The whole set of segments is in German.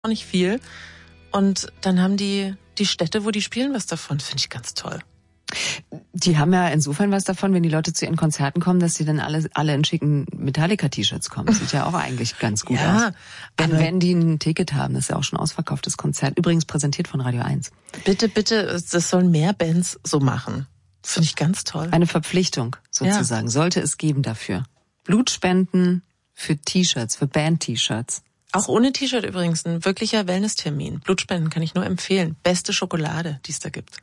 auch nicht viel. Und dann haben die Städte, wo die spielen, was davon. Finde ich ganz toll. Die haben ja insofern was davon, wenn die Leute zu ihren Konzerten kommen, dass sie dann alle in schicken Metallica-T-Shirts kommen. Sieht ja auch eigentlich ganz gut aus. Wenn die ein Ticket haben, das ist ja auch schon ausverkauftes Konzert. Übrigens präsentiert von Radio 1. Bitte, das sollen mehr Bands so machen. Das finde ich ganz toll. Eine Verpflichtung sozusagen, sollte es geben dafür. Blutspenden für T-Shirts, für Band-T-Shirts. Auch ohne T-Shirt übrigens, ein wirklicher Wellness-Termin. Blutspenden kann ich nur empfehlen. Beste Schokolade, die es da gibt.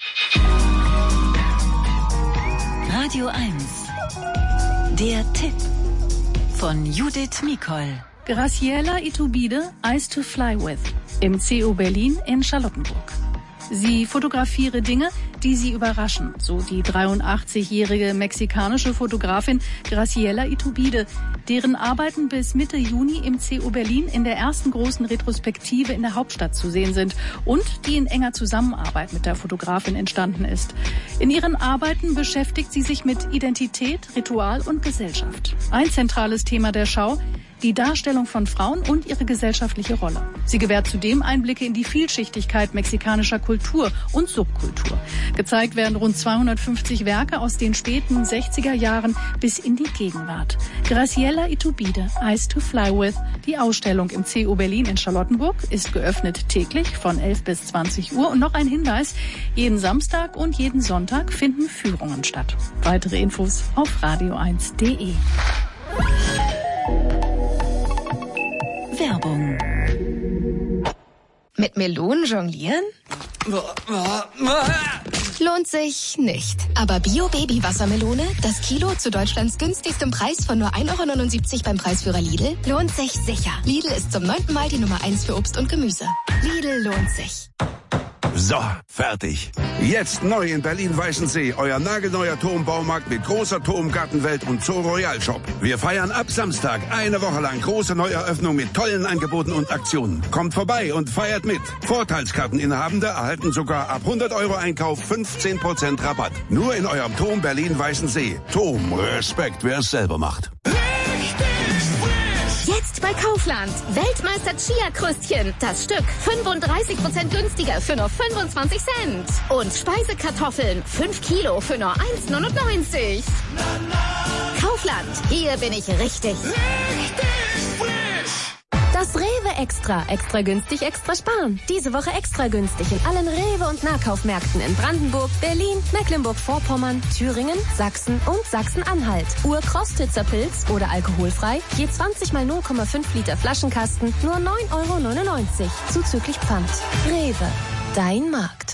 Radio 1. Der Tipp von Judith Mikol. Graciela Iturbide, Eyes to Fly With, im CO Berlin in Charlottenburg. Sie fotografiere Dinge, die sie überraschen, so die 83-jährige mexikanische Fotografin Graciela Iturbide, deren Arbeiten bis Mitte Juni im CO Berlin in der ersten großen Retrospektive in der Hauptstadt zu sehen sind und die in enger Zusammenarbeit mit der Fotografin entstanden ist. In ihren Arbeiten beschäftigt sie sich mit Identität, Ritual und Gesellschaft. Ein zentrales Thema der Schau: die Darstellung von Frauen und ihre gesellschaftliche Rolle. Sie gewährt zudem Einblicke in die Vielschichtigkeit mexikanischer Kultur und Subkultur. Gezeigt werden rund 250 Werke aus den späten 60er Jahren bis in die Gegenwart. Graciela Iturbide, Eyes to Fly With. Die Ausstellung im CO Berlin in Charlottenburg ist geöffnet täglich von 11 bis 20 Uhr. Und noch ein Hinweis: jeden Samstag und jeden Sonntag finden Führungen statt. Weitere Infos auf radio1.de. Werbung. Mit Melonen jonglieren? Lohnt sich nicht. Aber Bio-Baby-Wassermelone, das Kilo zu Deutschlands günstigstem Preis von nur 1,79 € beim Preisführer Lidl, lohnt sich sicher. Lidl ist zum 9. Mal die Nummer 1 für Obst und Gemüse. Lidl lohnt sich. So, fertig. Jetzt neu in Berlin-Weißensee, euer nagelneuer Turmbaumarkt mit großer Turmgartenwelt und Zoo Royal Shop. Wir feiern ab Samstag eine Woche lang große Neueröffnung mit tollen Angeboten und Aktionen. Kommt vorbei und feiert mit. Vorteilskarteninhabende erhalten sogar ab 100 € Einkauf 15% Rabatt. Nur in eurem Turm Berlin-Weißensee. Turm, Respekt, wer es selber macht. Jetzt bei Kaufland. Weltmeister Chia-Krüstchen. Das Stück 35% günstiger für nur 25 Cent. Und Speisekartoffeln 5 Kilo für nur 1,99 €. Kaufland. Hier bin ich richtig. Das Rewe Extra. Extra günstig, extra sparen. Diese Woche extra günstig in allen Rewe- und Nahkaufmärkten in Brandenburg, Berlin, Mecklenburg-Vorpommern, Thüringen, Sachsen und Sachsen-Anhalt. Urkrostitzer Pilz oder alkoholfrei, je 20 mal 0,5 Liter Flaschenkasten, nur 9,99 €. Zuzüglich Pfand. Rewe. Dein Markt.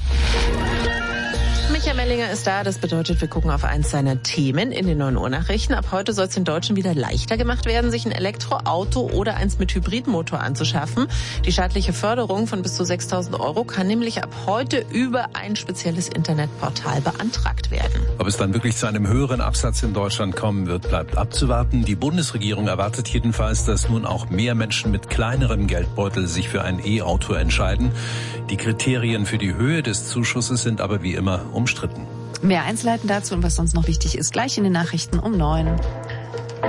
Michael Mellinger ist da, das bedeutet, wir gucken auf eins seiner Themen in den 9 Uhr Nachrichten. Ab heute soll es den Deutschen wieder leichter gemacht werden, sich ein Elektroauto oder eins mit Hybridmotor anzuschaffen. Die staatliche Förderung von bis zu 6.000 € kann nämlich ab heute über ein spezielles Internetportal beantragt werden. Ob es dann wirklich zu einem höheren Absatz in Deutschland kommen wird, bleibt abzuwarten. Die Bundesregierung erwartet jedenfalls, dass nun auch mehr Menschen mit kleinerem Geldbeutel sich für ein E-Auto entscheiden. Die Kriterien für die Höhe des Zuschusses sind aber wie immer umstritten. Mehr Einzelheiten dazu und was sonst noch wichtig ist, gleich in den Nachrichten um 9.